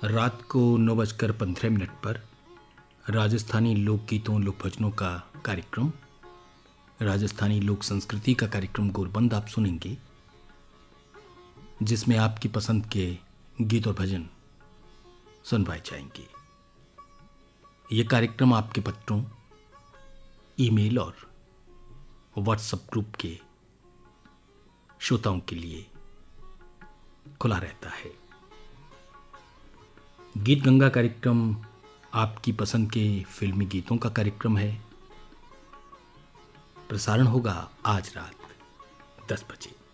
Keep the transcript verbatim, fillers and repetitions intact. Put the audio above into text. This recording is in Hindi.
रात को नौ बजकर पंद्रह मिनट पर राजस्थानी लोकगीतों लोक भजनों का कार्यक्रम, राजस्थानी लोक संस्कृति का कार्यक्रम गोरबंद आप सुनेंगे, जिसमें आपकी पसंद के गीत और भजन सुनवाए जाएंगे। ये कार्यक्रम आपके पत्रों, ईमेल और व्हाट्सएप ग्रुप के श्रोताओं के लिए खुला रहता है। गीत गंगा कार्यक्रम आपकी पसंद के फिल्मी गीतों का कार्यक्रम है। प्रसारण होगा आज रात दस बजे।